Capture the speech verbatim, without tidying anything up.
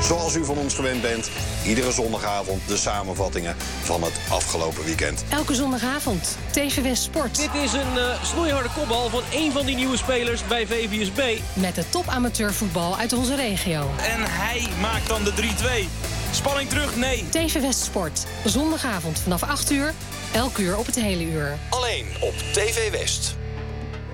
Zoals u van ons gewend bent, iedere zondagavond de samenvattingen van het afgelopen weekend. Elke zondagavond, T V West Sport. Dit is een uh, snoeiharde kopbal van één van die nieuwe spelers bij V V S B. Met de top amateurvoetbal uit onze regio. En hij maakt dan de drie twee. Spanning terug? Nee. T V West Sport. Zondagavond vanaf acht uur. Elk uur op het hele uur. Alleen op T V West.